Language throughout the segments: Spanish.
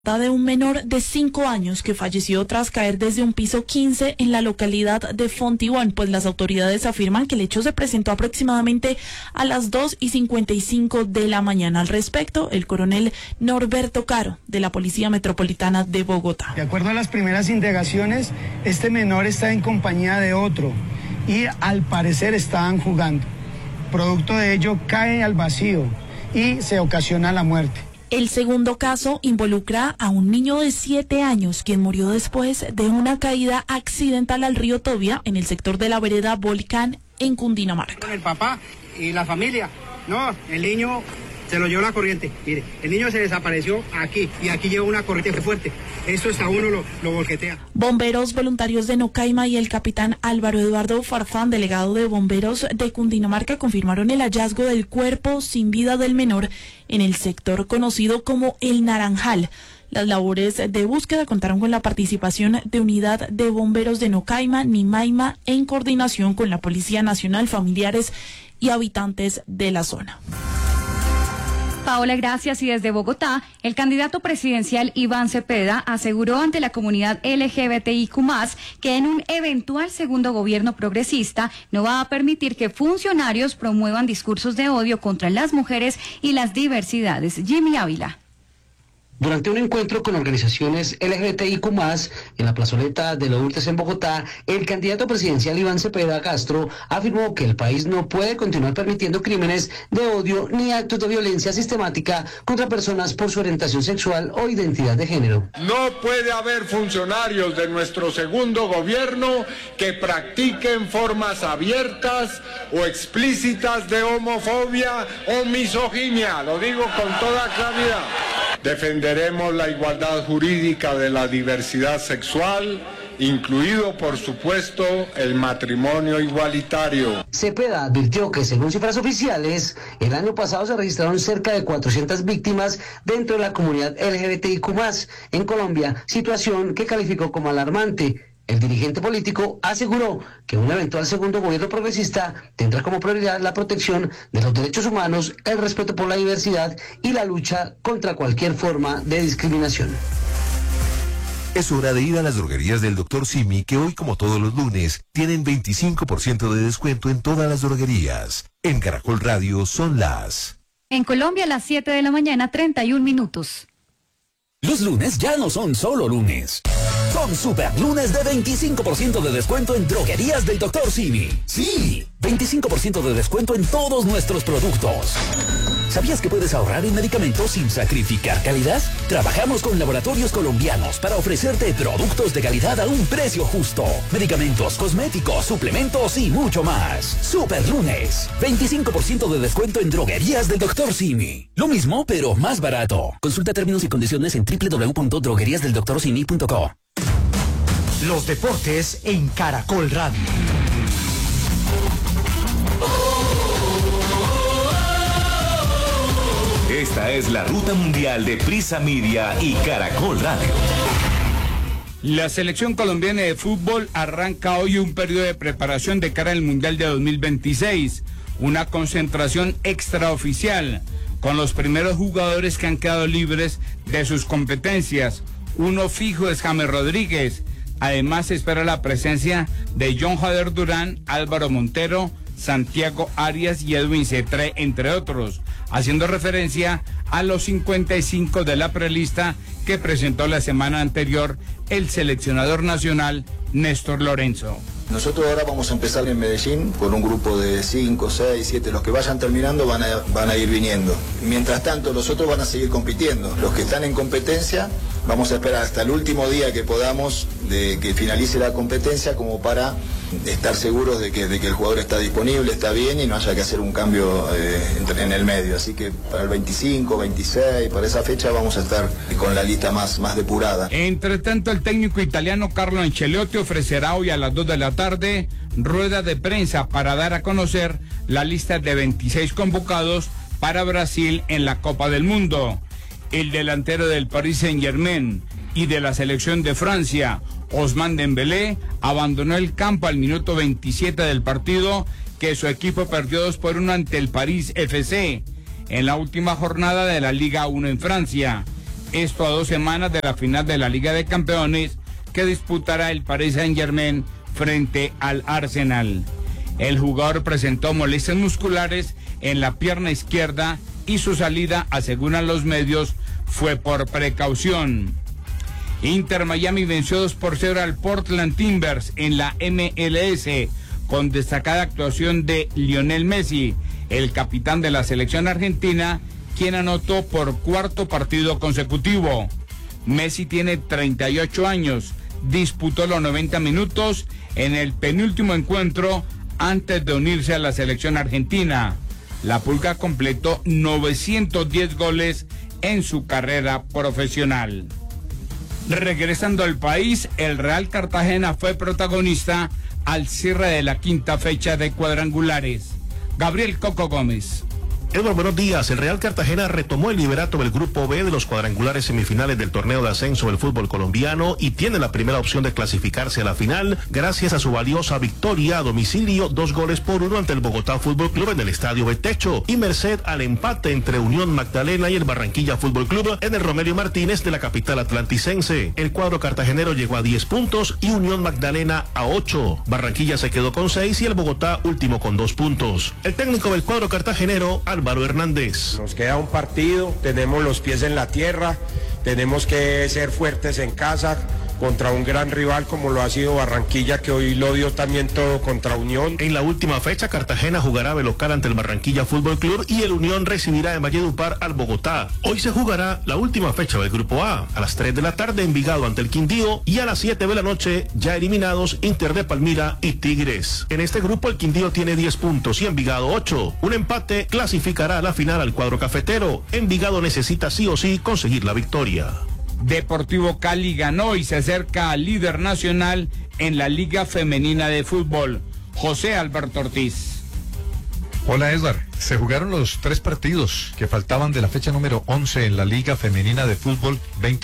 De un menor de 5 años que falleció tras caer desde un piso 15 en la localidad de Fontibón, pues las autoridades afirman que el hecho se presentó aproximadamente a las 2:55 de la mañana. Al respecto, el coronel Norberto Caro, de la Policía Metropolitana de Bogotá. De acuerdo a las primeras indagaciones, este menor está en compañía de otro y al parecer estaban jugando. Producto de ello cae al vacío y se ocasiona la muerte. El segundo caso involucra a un niño de 7 años, quien murió después de una caída accidental al río Tobia en el sector de la vereda Volcán en Cundinamarca. Con el papá y la familia, no, el niño se lo llevó la corriente, mire, el niño se desapareció aquí y aquí lleva una corriente fuerte, eso hasta uno lo volquetea. Bomberos voluntarios de Nocaima y el capitán Álvaro Eduardo Farfán, delegado de bomberos de Cundinamarca, confirmaron el hallazgo del cuerpo sin vida del menor en el sector conocido como El Naranjal. Las labores de búsqueda contaron con la participación de unidad de bomberos de Nocaima, Nimaima, en coordinación con la Policía Nacional, familiares y habitantes de la zona. Paola, gracias. Y desde Bogotá, el candidato presidencial Iván Cepeda aseguró ante la comunidad LGBTIQ+, que en un eventual segundo gobierno progresista no va a permitir que funcionarios promuevan discursos de odio contra las mujeres y las diversidades. Jimmy Ávila. Durante un encuentro con organizaciones LGBTIQ+, en la plazoleta de Lourdes en Bogotá, el candidato presidencial Iván Cepeda Castro afirmó que el país no puede continuar permitiendo crímenes de odio ni actos de violencia sistemática contra personas por su orientación sexual o identidad de género. No puede haber funcionarios de nuestro segundo gobierno que practiquen formas abiertas o explícitas de homofobia o misoginia, lo digo con toda claridad. Defenderemos la igualdad jurídica de la diversidad sexual, incluido, por supuesto, el matrimonio igualitario. Cepeda advirtió que, según cifras oficiales, el año pasado se registraron cerca de 400 víctimas dentro de la comunidad LGBTIQ+, en Colombia, situación que calificó como alarmante. El dirigente político aseguró que un eventual segundo gobierno progresista tendrá como prioridad la protección de los derechos humanos, el respeto por la diversidad y la lucha contra cualquier forma de discriminación. Es hora de ir a las droguerías del Dr. Simi, que hoy, como todos los lunes, tienen 25% de descuento en todas las droguerías. En Caracol Radio son las... En Colombia, a las 7 de la mañana, 31 minutos. Los lunes ya no son solo lunes. Son super lunes de 25% de descuento en droguerías del Dr. Simi. Sí, 25% de descuento en todos nuestros productos. ¿Sabías que puedes ahorrar en medicamentos sin sacrificar calidad? Trabajamos con laboratorios colombianos para ofrecerte productos de calidad a un precio justo. Medicamentos, cosméticos, suplementos y mucho más. Super lunes, 25% de descuento en droguerías del Dr. Simi. Lo mismo, pero más barato. Consulta términos y condiciones en www.drogueriasdeldoctorsimi.co. Los deportes en Caracol Radio. Esta es la ruta mundial de Prisa Media y Caracol Radio. La selección colombiana de fútbol arranca hoy un periodo de preparación de cara al Mundial de 2026. Una concentración extraoficial con los primeros jugadores que han quedado libres de sus competencias. Uno fijo es James Rodríguez. Además se espera la presencia de John Jader Durán, Álvaro Montero, Santiago Arias y Edwin Cetré, entre otros, haciendo referencia a los 55 de la prelista que presentó la semana anterior el seleccionador nacional Néstor Lorenzo. Nosotros ahora vamos a empezar en Medellín con un grupo de 5, 6, 7, los que vayan terminando van a ir viniendo. Mientras tanto, los otros van a seguir compitiendo. Los que están en competencia, vamos a esperar hasta el último día que podamos de que finalice la competencia como para estar seguros de que el jugador está disponible, está bien y no haya que hacer un cambio en el medio. Así que para el 25, 26, para esa fecha vamos a estar con la lista más depurada. Entre tanto, el técnico italiano Carlo Ancelotti ofrecerá hoy a las 2 de la tarde rueda de prensa para dar a conocer la lista de 26 convocados para Brasil en la Copa del Mundo. El delantero del Paris Saint-Germain y de la selección de Francia, Ousmane Dembélé, abandonó el campo al minuto 27 del partido que su equipo perdió 2-1 ante el París FC en la última jornada de la Liga 1 en Francia. Esto a 2 semanas de la final de la Liga de Campeones que disputará el Paris Saint-Germain frente al Arsenal. El jugador presentó molestias musculares en la pierna izquierda y su salida, aseguran los medios, fue por precaución. Inter Miami venció 2-0 al Portland Timbers en la MLS con destacada actuación de Lionel Messi, el capitán de la selección argentina, quien anotó por 4º partido consecutivo. Messi tiene 38 años, disputó los 90 minutos en el penúltimo encuentro antes de unirse a la selección argentina. La Pulga completó 910 goles en su carrera profesional. Regresando al país, el Real Cartagena fue protagonista al cierre de la 5ª fecha de cuadrangulares. Gabriel Coco Gómez. Edward, buenos días. El Real Cartagena retomó el liderato del Grupo B de los cuadrangulares semifinales del torneo de ascenso del fútbol colombiano y tiene la primera opción de clasificarse a la final gracias a su valiosa victoria a domicilio 2-1 ante el Bogotá Fútbol Club en el Estadio Betecho y merced al empate entre Unión Magdalena y el Barranquilla Fútbol Club en el Romelio Martínez de la capital atlanticense. El cuadro cartagenero llegó a 10 puntos y Unión Magdalena a 8. Barranquilla se quedó con 6 y el Bogotá último con 2 puntos. El técnico del cuadro cartagenero, Álvaro Hernández. Nos queda un partido, tenemos los pies en la tierra, tenemos que ser fuertes en casa contra un gran rival como lo ha sido Barranquilla, que hoy lo dio también todo contra Unión. En la última fecha, Cartagena jugará de local ante el Barranquilla Fútbol Club y el Unión recibirá en Valledupar al Bogotá. Hoy se jugará la última fecha del Grupo A. A las 3 de la tarde, Envigado ante el Quindío y a las 7 de la noche, ya eliminados, Inter de Palmira y Tigres. En este grupo, el Quindío tiene 10 puntos y Envigado 8. Un empate clasificará a la final al cuadro cafetero. Envigado necesita sí o sí conseguir la victoria. Deportivo Cali ganó y se acerca al líder nacional en la Liga Femenina de Fútbol. José Alberto Ortiz. Hola Edward, se jugaron los 3 partidos que faltaban de la fecha número 11 en la Liga Femenina de Fútbol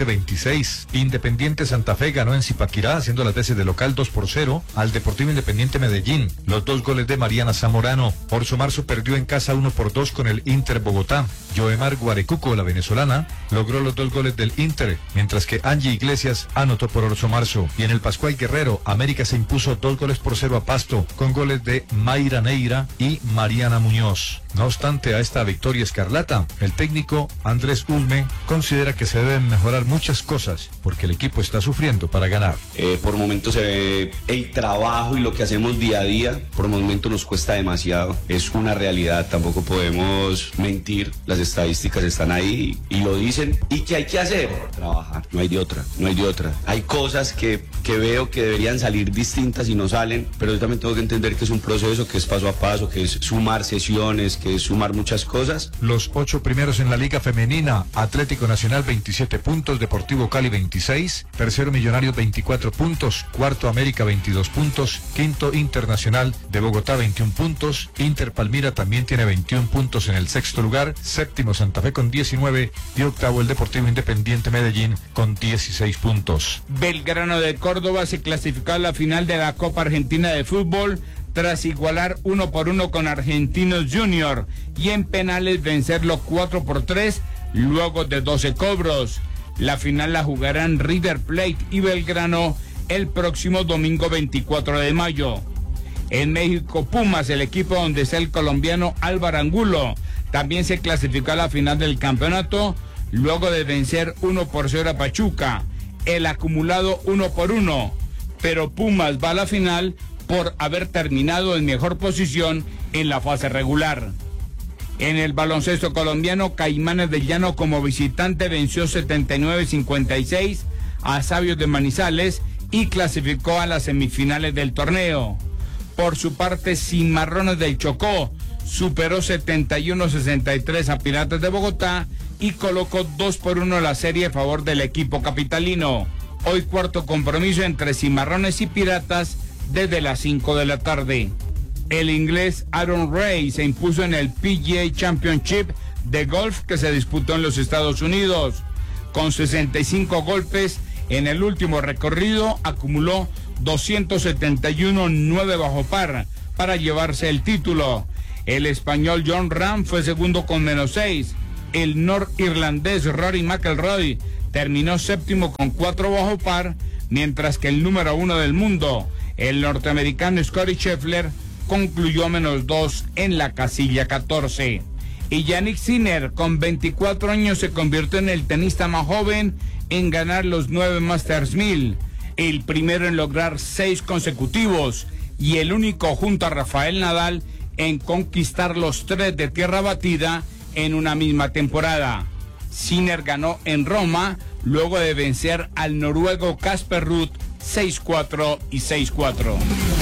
2026. Independiente Santa Fe ganó en Zipaquirá haciendo las veces de local 2-0 al Deportivo Independiente Medellín. Los 2 goles de Mariana Zamorano. Orso Marzo perdió en casa 1-2 con el Inter Bogotá. Joemar Guarecuco, la venezolana, logró los 2 goles del Inter, mientras que Angie Iglesias anotó por Orso Marzo. Y en el Pascual Guerrero, América se impuso 2-0 a Pasto, con goles de Mayra Neira y Mariana Muñoz. No obstante a esta victoria escarlata, el técnico Andrés Ulme considera que se deben mejorar muchas cosas porque el equipo está sufriendo para ganar. Por momentos se ve el trabajo y lo que hacemos día a día, por momentos nos cuesta demasiado, es una realidad, tampoco podemos mentir, las estadísticas están ahí y lo dicen. ¿Y qué hay que hacer? Trabajar, no hay de otra. Hay cosas que veo que deberían salir distintas y no salen, pero yo también tengo que entender que es un proceso, que es paso a paso, que es sumar sesiones, que es sumar muchas cosas. Los 8 primeros en la Liga Femenina: Atlético Nacional 27 puntos, Deportivo Cali 26, tercero Millonarios 24 puntos, cuarto América 22 puntos, quinto Internacional de Bogotá 21 puntos, Inter Palmira también tiene 21 puntos en el sexto lugar, séptimo Santa Fe con 19 y octavo el Deportivo Independiente Medellín con 16 puntos. Belgrano de Córdoba se clasificó a la final de la Copa Argentina de Fútbol tras igualar 1-1 con Argentinos Junior y en penales vencerlo 4-3 luego de 12 cobros. La final la jugarán River Plate y Belgrano el próximo domingo 24 de mayo. En México, Pumas, el equipo donde está el colombiano Álvaro Angulo, también se clasificó a la final del campeonato luego de vencer 1-0 a Pachuca. El acumulado 1-1, pero Pumas va a la final por haber terminado en mejor posición en la fase regular. En el baloncesto colombiano, Caimanes del Llano como visitante venció 79-56 a Sabios de Manizales y clasificó a las semifinales del torneo. Por su parte, Cimarrones del Chocó superó 71-63 a Piratas de Bogotá y colocó 2-1 la serie a favor del equipo capitalino. Hoy cuarto compromiso entre Cimarrones y Piratas desde las 5 de la tarde. El inglés Aaron Ray se impuso en el PGA Championship de golf que se disputó en los Estados Unidos. Con 65 golpes en el último recorrido, acumuló 271 9 bajo par para llevarse el título. El español John Ram fue segundo con -6. El norirlandés Rory McIlroy terminó séptimo con 4 bajo par, mientras que el número 1 del mundo, el norteamericano Scottie Scheffler, concluyó -2 en la casilla 14. Y Jannik Sinner, con 24 años, se convirtió en el tenista más joven en ganar los 9 Masters 1000, el primero en lograr 6 consecutivos y el único junto a Rafael Nadal en conquistar los 3 de tierra batida en una misma temporada. Sinner ganó en Roma luego de vencer al noruego Casper Ruud 6-4 y 6-4.